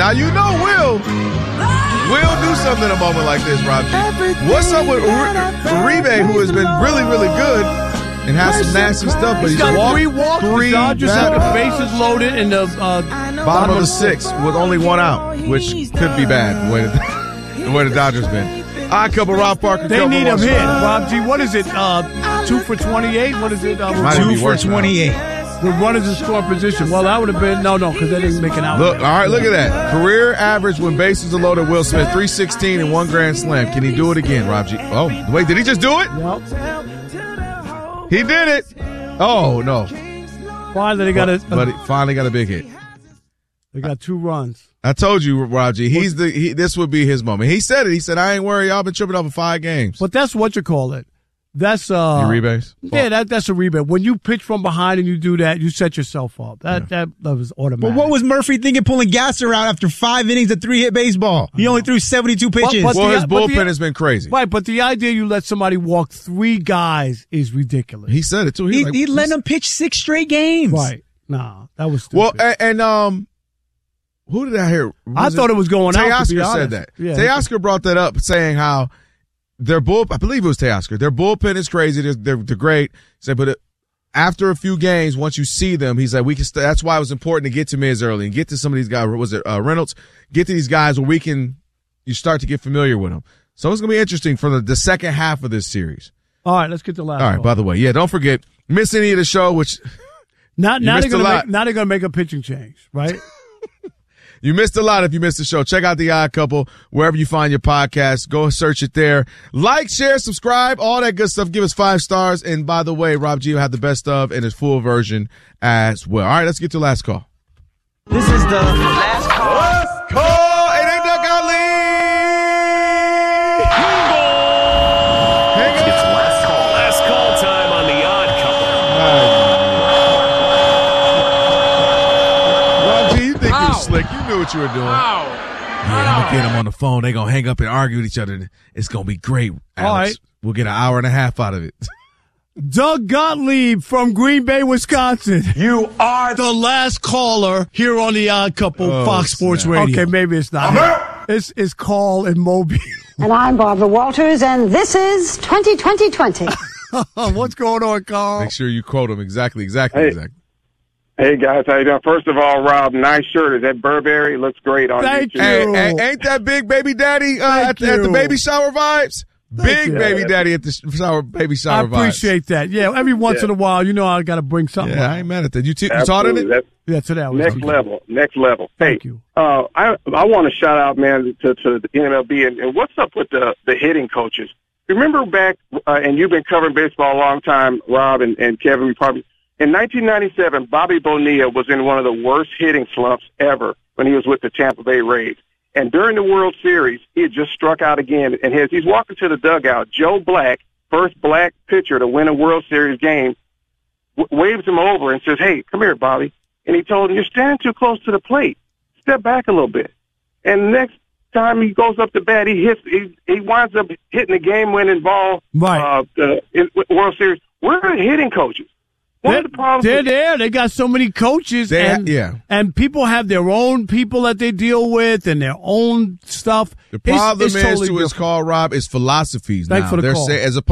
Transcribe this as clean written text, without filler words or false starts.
Now you know Will do something in a moment like this, Rob G. What's up with Uribe, who has been really, really good and has some nasty stuff, but he's got three the Dodgers have the bases loaded in the bottom of the sixth with only one out, which could be bad the way the Dodgers been. All right, couple Rob Parker. They need him hit. Rob G, what is it? 2 for 28? What is it? 2 for 28. With runners in scoring position. Well, that would have been no, because they didn't make an out. Look, all right, look at that. Career average when bases are loaded. Will Smith 316 and 1 grand slam. Can he do it again, Rob G? Oh, wait, did he just do it? Yep. He did it. Oh no! Finally, they got but he finally got a big hit. They got 2 runs. I told you, Rob G. This would be his moment. He said it. He said, "I ain't worried. Y'all been tripping over 5 games." But that's what you call it. That's Uribe. Yeah, that's a rebate. When you pitch from behind and you do that, you set yourself up. That was automatic. But what was Murphy thinking pulling Gasser out after 5 innings of 3-hit baseball? He only threw 72 pitches. His bullpen has been crazy. Right, but the idea you let somebody walk 3 guys is ridiculous. He said it too. He let him pitch 6 straight games. Right. Nah, that was stupid. Well, and who did I hear? I thought it was going out. Teoscar said that. Yeah. Teoscar brought that up, saying how their I believe it was Teoscar. Their bullpen is crazy. They're great. He said, but after a few games, once you see them, he's like, we can. That's why it was important to get to Miz early and get to some of these guys. Was it Reynolds? Get to these guys where you start to get familiar with them. So it's gonna be interesting for the second half of this series. All right, let's get to last. All right. call. By the way, yeah, don't forget, miss any of the show, which now they're gonna make a pitching change, right? You missed a lot if you missed the show. Check out The Odd Couple wherever you find your podcast. Go search it there. Like, share, subscribe, all that good stuff. Give us 5 stars. And by the way, Rob G will have the best of in his full version as well. All right, let's get to last call. This is the last call. Last call. It ain't that Godly. It's last call. Last call time on The Odd Couple. Rob G, you think you're slick. You knew what you were doing. Yeah, I'm going to get them on the phone. They're going to hang up and argue with each other. It's going to be great, Alex. All right. We'll get an hour and a half out of it. Doug Gottlieb from Green Bay, Wisconsin. You are The last caller here on The Odd Couple, Fox Sports Radio. Okay, maybe it's not. It's Carl and Moby. And I'm Barbara Walters, and this is 2020. What's going on, Carl? Make sure you quote them exactly. Hey, guys, how you doing? First of all, Rob, nice shirt. Is that Burberry? It looks great on Thank you. Hey, ain't that big baby daddy at the baby shower vibes? Big baby daddy at the baby shower vibes. I appreciate that. Yeah, every once in a while, I got to bring something. Yeah, I ain't mad at that. You taught in it? Yeah, today I was Next level. Thank hey, you. I want to shout out, man, to the MLB. And what's up with the hitting coaches? Remember back, and you've been covering baseball a long time, Rob and Kevin, you probably. In 1997, Bobby Bonilla was in one of the worst hitting slumps ever when he was with the Tampa Bay Rays. And during the World Series, he had just struck out again. And as he's walking to the dugout, Joe Black, first black pitcher to win a World Series game, waves him over and says, "Hey, come here, Bobby." And he told him, "You're standing too close to the plate. Step back a little bit." And next time he goes up to bat, he winds up hitting the game-winning ball in World Series. Where are the hitting coaches? They're there. They got so many coaches, and people have their own people that they deal with and their own stuff. The problem it's totally to his call, Rob, is philosophies. Thanks for the call. As opposed